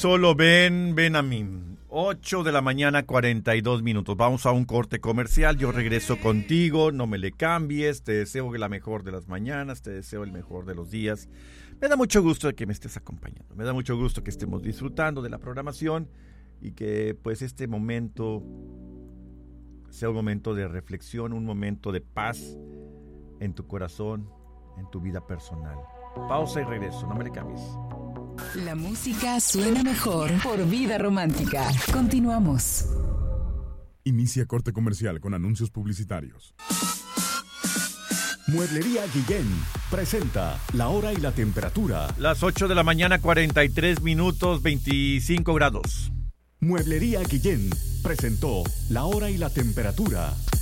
solo ven a mí. 8 de la mañana, 42 minutos. Vamos a un corte comercial. Yo regreso contigo. No me le cambies. Te deseo la mejor de las mañanas. Te deseo el mejor de los días. Me da mucho gusto de que me estés acompañando. Me da mucho gusto que estemos disfrutando de la programación y que pues este momento sea un momento de reflexión, un momento de paz en tu corazón, en tu vida personal. Pausa y regreso. No me le cambies. La música suena mejor por Vida Romántica. Continuamos. Inicia corte comercial con anuncios publicitarios. Mueblería Guillén presenta la hora y la temperatura. Las 8 de la mañana, 43 minutos, 25 grados. Mueblería Guillén presentó la hora y la temperatura.